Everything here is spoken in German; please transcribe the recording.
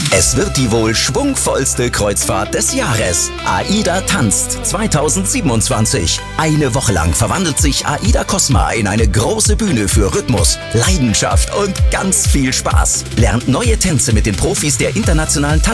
Es wird die wohl schwungvollste Kreuzfahrt des Jahres. AIDA tanzt 2027. Eine Woche lang verwandelt sich AIDA Cosma in eine große Bühne für Rhythmus, Leidenschaft und ganz viel Spaß. Lernt neue Tänze mit den Profis der internationalen